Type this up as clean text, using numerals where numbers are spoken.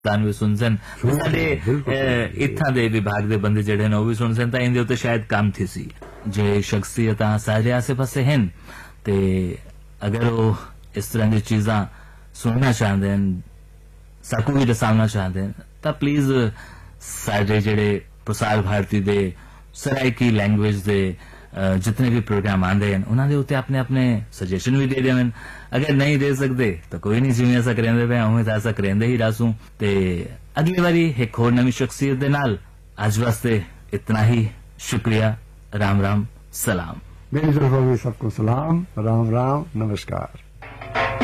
तान भी सुन सन साडे इत्थां दे विभाग दे बंदे जेड़े ने भी सुन सन तां इंदे उत्ते शायद काम थी सी जे शख्सियतां सारे आसे पासे हैं ते अगर वो इस तरह की चीज़ां सुनना चाहते हैं साकू भी दसाना चाहते हैं तां प्लीज साडे जेड़े प्रसार भारती दे सराइकी लैंग्वेज दे जितने भी प्रोग्राम आंदे हैं उन्होंने उत्ते अपने अपने सजेशन भी दे देवन अगर नहीं दे सकते तो कोई नहीं जिवें असां करेंदे पे उवें तां असां करेंदे ही रासूं ते अगली बारी एक होर नवी शख्सियत दे नाल अज वास्ते इतना ही शुक्रिया राम राम सलाम मेरी तरफों भी सबको सलाम राम राम नमस्कार।